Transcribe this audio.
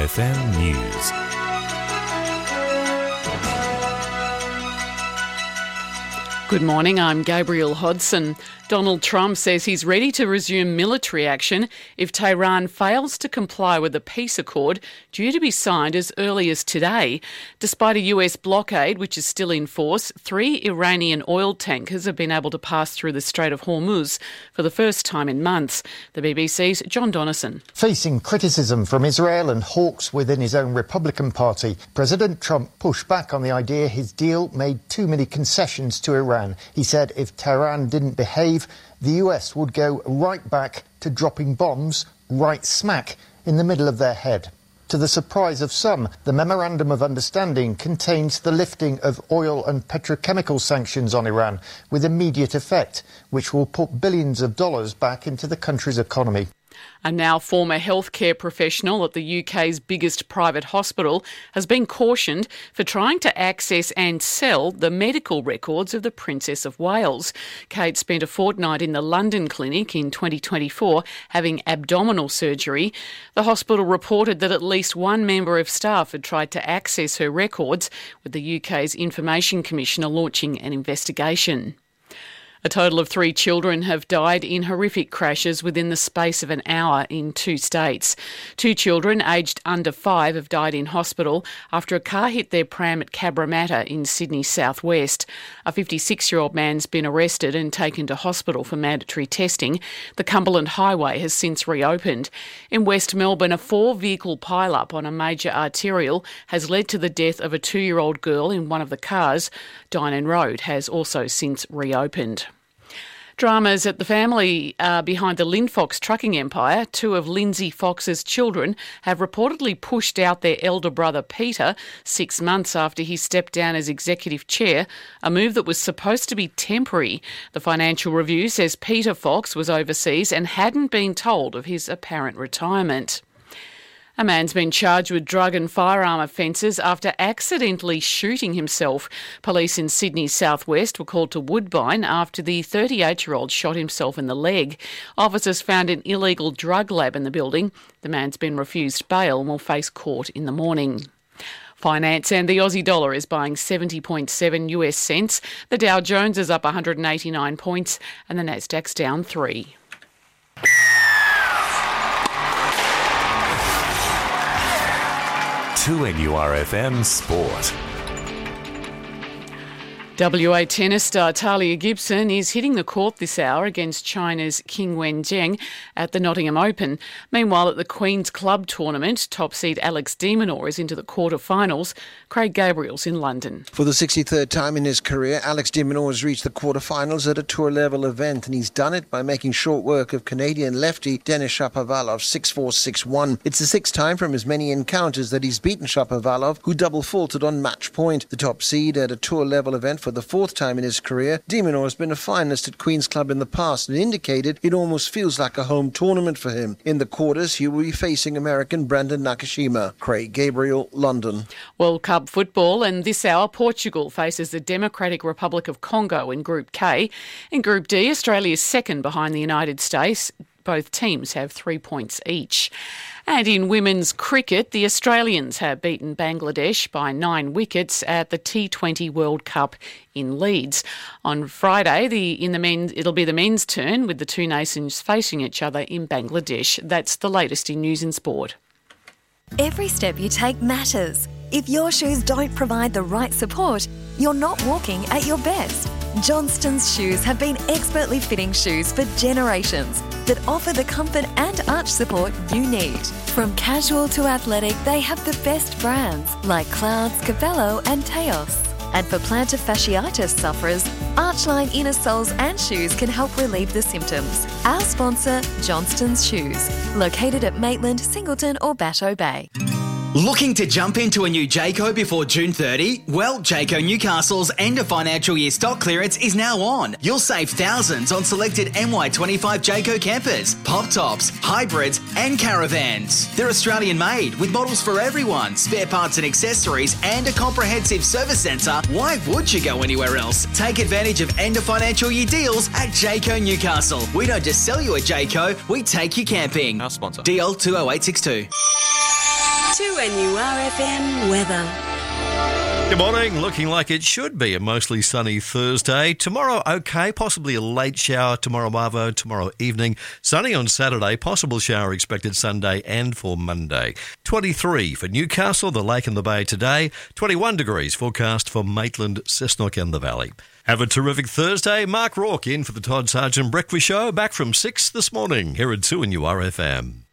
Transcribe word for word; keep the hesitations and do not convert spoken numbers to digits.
F M News. Good morning, I'm Gabrielle Hodson. Donald Trump says he's ready to resume military action if Tehran fails to comply with the peace accord due to be signed as early as today. Despite a U S blockade, which is still in force, three Iranian oil tankers have been able to pass through the Strait of Hormuz for the first time in months. The B B C's John Donnison. Facing criticism from Israel and hawks within his own Republican Party, President Trump pushed back on the idea his deal made too many concessions to Iran. He said if Tehran didn't behave, the U S would go right back to dropping bombs right smack in the middle of their head. To the surprise of some, the Memorandum of Understanding contains the lifting of oil and petrochemical sanctions on Iran with immediate effect, which will put billions of dollars back into the country's economy. A now former healthcare professional at the U K's biggest private hospital has been cautioned for trying to access and sell the medical records of the Princess of Wales. Kate spent a fortnight in the London clinic in twenty twenty-four having abdominal surgery. The hospital reported that at least one member of staff had tried to access her records, with the U K's Information Commissioner launching an investigation. A total of three children have died in horrific crashes within the space of an hour in two states. Two children aged under five have died in hospital after a car hit their pram at Cabramatta in Sydney southwest. A fifty-six-year-old man's been arrested and taken to hospital for mandatory testing. The Cumberland Highway has since reopened. In West Melbourne, a four-vehicle pile-up on a major arterial has led to the death of a two-year-old girl in one of the cars. Dynon Road has also since reopened. Dramas at the family uh, behind the Linfox trucking empire. Two of Lindsay Fox's children have reportedly pushed out their elder brother Peter six months after he stepped down as executive chair, a move that was supposed to be temporary. The Financial Review says Peter Fox was overseas and hadn't been told of his apparent retirement. A man's been charged with drug and firearm offences after accidentally shooting himself. Police in Sydney's southwest were called to Woodbine after the thirty-eight-year-old shot himself in the leg. Officers found an illegal drug lab in the building. The man's been refused bail and will face court in the morning. Finance, and the Aussie dollar is buying seventy point seven US cents. The Dow Jones is up one hundred eighty-nine points and the Nasdaq's down three. two N U R F M Sport. W A tennis star Talia Gibson is hitting the court this hour against China's Qing Wenzheng at the Nottingham Open. Meanwhile, at the Queen's Club tournament, top seed Alex de Minaur is into the quarter-finals. Craig Gabriel's in London. For the sixty-third time in his career, Alex de Minaur has reached the quarter-finals at a tour-level event, and he's done it by making short work of Canadian lefty Denis Shapovalov six four, six one. It's the sixth time from his many encounters that he's beaten Shapovalov, who double-faulted on match point. The top seed at a tour-level event for For the fourth time in his career, de Minaur has been a finalist at Queen's Club in the past and indicated it almost feels like a home tournament for him. In the quarters, he will be facing American Brandon Nakashima. Craig Gabriel, London. World Cup football, and this hour Portugal faces the Democratic Republic of Congo in Group K. In Group D, Australia is second behind the United States. Both teams have three points each. And in women's cricket, the Australians have beaten Bangladesh by nine wickets at the T twenty World Cup in Leeds. On Friday, the in the men, it'll be the men's turn with the two nations facing each other in Bangladesh. That's the latest in news and sport. Every step you take matters. If your shoes don't provide the right support, you're not walking at your best. Johnston's shoes have been expertly fitting shoes for generations that offer the comfort and arch support you need. From casual to athletic, they have the best brands like Clouds, Cabello and Teos. And for plantar fasciitis sufferers, Archline inner soles and shoes can help relieve the symptoms. Our sponsor, Johnston's Shoes, located at Maitland, Singleton or Batteau Bay. Looking to jump into a new Jayco before June thirtieth? Well, Jayco Newcastle's end of financial year stock clearance is now on. You'll save thousands on selected M Y twenty-five Jayco campers, pop tops, hybrids and caravans. They're Australian made with models for everyone, spare parts and accessories and a comprehensive service centre. Why would you go anywhere else? Take advantage of end of financial year deals at Jayco Newcastle. We don't just sell you a Jayco, we take you camping. Our sponsor. D L two oh eight six two. two N U R F M weather. Good morning. Looking like it should be a mostly sunny Thursday. Tomorrow, okay, possibly a late shower tomorrow, Marvo, tomorrow evening. Sunny on Saturday, possible shower expected Sunday and for Monday. twenty-three for Newcastle, the Lake and the Bay today. twenty-one degrees forecast for Maitland, Cessnock and the Valley. Have a terrific Thursday. Mark Rourke in for the Todd Sargent Breakfast Show, back from six this morning here at two N U R F M.